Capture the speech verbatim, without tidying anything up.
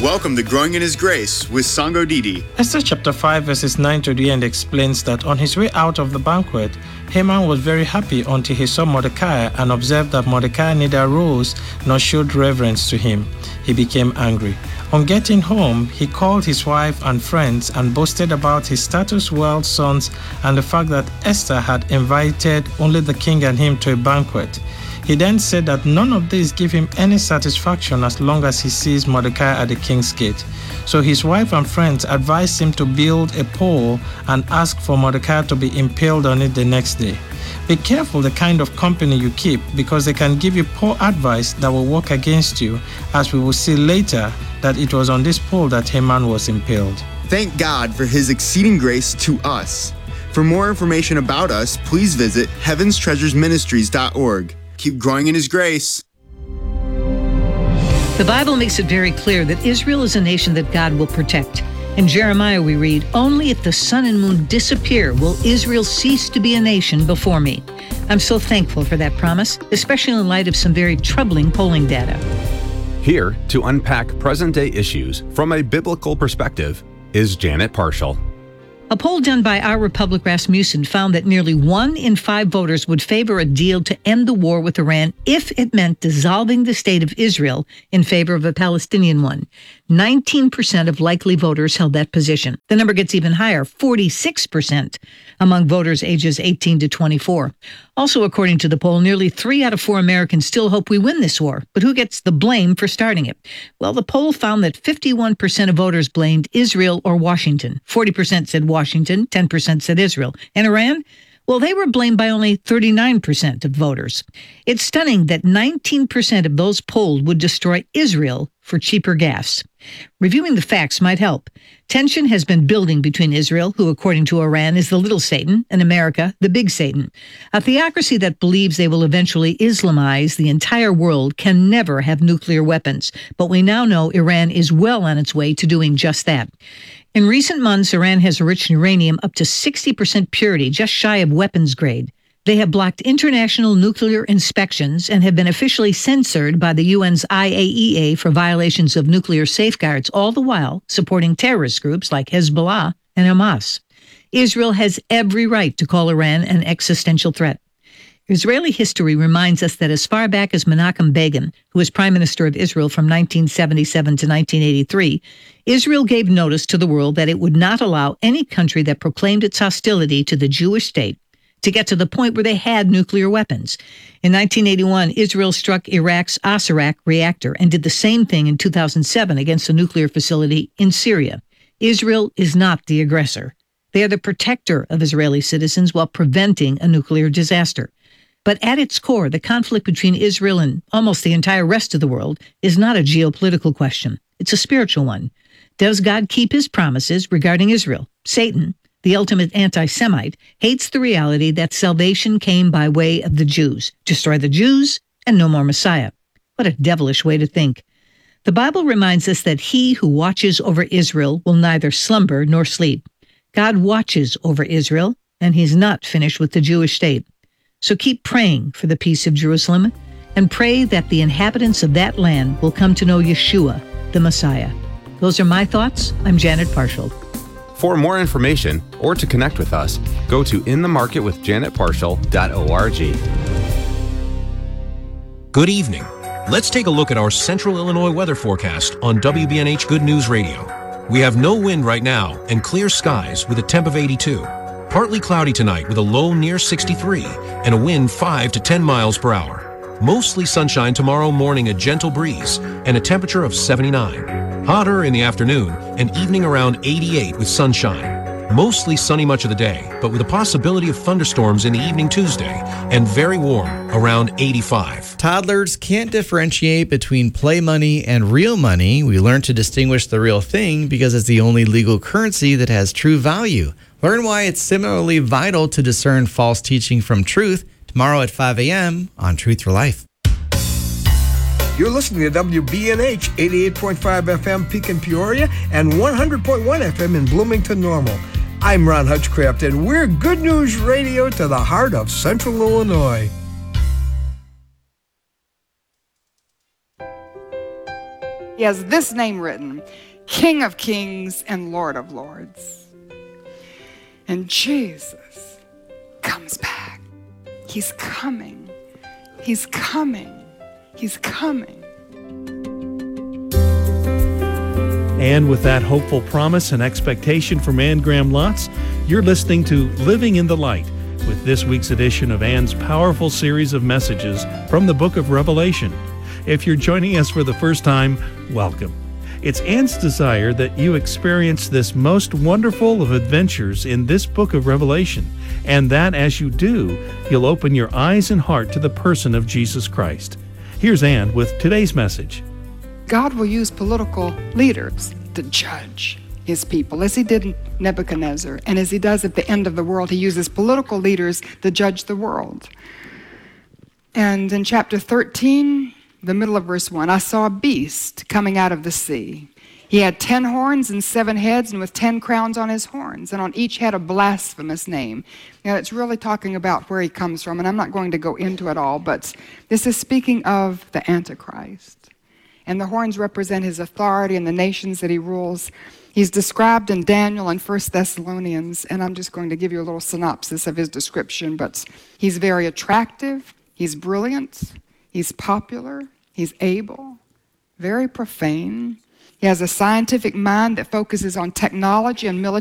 Welcome to Growing in His Grace with Sango Didi. Esther chapter five verses nine to the end explains that on his way out of the banquet, Haman was very happy until he saw Mordecai and observed that Mordecai neither rose nor showed reverence to him. He became angry. On getting home, he called his wife and friends and boasted about his status, wealth, sons, and the fact that Esther had invited only the king and him to a banquet. He then said that none of this gave him any satisfaction as long as he sees Mordecai at the king's gate. So his wife and friends advised him to build a pole and ask for Mordecai to be impaled on it the next day. Be careful the kind of company you keep, because they can give you poor advice that will work against you, as we will see later that it was on this pole that Haman was impaled. Thank God for His exceeding grace to us. For more information about us, please visit heavens treasures ministries dot org. Keep growing in His grace. The Bible makes it very clear that Israel is a nation that God will protect. In Jeremiah we read, "Only if the sun and moon disappear will Israel cease to be a nation before me." I'm so thankful for that promise, especially in light of some very troubling polling data. Here to unpack present-day issues from a biblical perspective is Janet Parshall. A poll done by Our Republic Rasmussen found that nearly one in five voters would favor a deal to end the war with Iran if it meant dissolving the state of Israel in favor of a Palestinian one. nineteen percent of likely voters held that position. The number gets even higher, forty-six percent among voters ages eighteen to twenty-four. Also, according to the poll, nearly three out of four Americans still hope we win this war. But who gets the blame for starting it? Well, the poll found that fifty-one percent of voters blamed Israel or Washington. forty percent said Washington, ten percent said Israel. And Iran? Well, they were blamed by only thirty-nine percent of voters. It's stunning that nineteen percent of those polled would destroy Israel for cheaper gas. Reviewing the facts might help. Tension has been building between Israel, who according to Iran is the little Satan, and America, the big Satan. A theocracy that believes they will eventually Islamize the entire world can never have nuclear weapons. But we now know Iran is well on its way to doing just that. In recent months, Iran has enriched uranium up to sixty percent purity, just shy of weapons grade. They have blocked international nuclear inspections and have been officially censored by the U N's I A E A for violations of nuclear safeguards, all the while supporting terrorist groups like Hezbollah and Hamas. Israel has every right to call Iran an existential threat. Israeli history reminds us that as far back as Menachem Begin, who was Prime Minister of Israel from nineteen seventy-seven to nineteen eighty-three, Israel gave notice to the world that it would not allow any country that proclaimed its hostility to the Jewish state to get to the point where they had nuclear weapons. In nineteen eighty-one, Israel struck Iraq's Osirak reactor and did the same thing in two thousand seven against a nuclear facility in Syria. Israel is not the aggressor. They are the protector of Israeli citizens while preventing a nuclear disaster. But at its core, the conflict between Israel and almost the entire rest of the world is not a geopolitical question. It's a spiritual one. Does God keep his promises regarding Israel? Satan, the ultimate anti-Semite, hates the reality that salvation came by way of the Jews. Destroy the Jews and no more Messiah. What a devilish way to think. The Bible reminds us that he who watches over Israel will neither slumber nor sleep. God watches over Israel, and he's not finished with the Jewish state. So keep praying for the peace of Jerusalem and pray that the inhabitants of that land will come to know Yeshua, the Messiah. Those are my thoughts. I'm Janet Parshall. For more information or to connect with us, go to in the market with janet parshall dot org. Good evening. Let's take a look at our Central Illinois weather forecast on W B N H Good News Radio. We have no wind right now and clear skies with a temp of eighty-two. Partly cloudy tonight with a low near sixty-three and a wind five to ten miles per hour. Mostly sunshine tomorrow morning, a gentle breeze and a temperature of seventy-nine. Hotter in the afternoon and evening around eighty-eight with sunshine. Mostly sunny much of the day, but with a possibility of thunderstorms in the evening Tuesday and very warm around eighty-five. Toddlers can't differentiate between play money and real money. We learn to distinguish the real thing because it's the only legal currency that has true value. Learn why it's similarly vital to discern false teaching from truth tomorrow at five a.m. on Truth for Life. You're listening to W B N H eighty-eight point five F M Pekin, Peoria, and one hundred point one F M in Bloomington, Normal. I'm Ron Hutchcraft, and we're Good News Radio to the heart of Central Illinois. He has this name written, King of Kings and Lord of Lords. And Jesus comes back. He's coming. He's coming. He's coming. And with that hopeful promise and expectation from Anne Graham Lotz, you're listening to Living in the Light with this week's edition of Anne's powerful series of messages from the book of Revelation. If you're joining us for the first time, welcome. It's Anne's desire that you experience this most wonderful of adventures in this book of Revelation, and that as you do, you'll open your eyes and heart to the person of Jesus Christ. Here's Anne with today's message. God will use political leaders to judge his people, as he did in Nebuchadnezzar, and as he does at the end of the world. He uses political leaders to judge the world. And in chapter thirteen, the middle of verse one, I saw a beast coming out of the sea. He had ten horns and seven heads, and with ten crowns on his horns, and on each head a blasphemous name. Now, it's really talking about where he comes from, and I'm not going to go into it all, but this is speaking of the Antichrist. And the horns represent his authority and the nations that he rules. He's described in Daniel and First Thessalonians, and I'm just going to give you a little synopsis of his description, but he's very attractive, he's brilliant, he's popular, he's able, very profane. He has a scientific mind that focuses on technology and military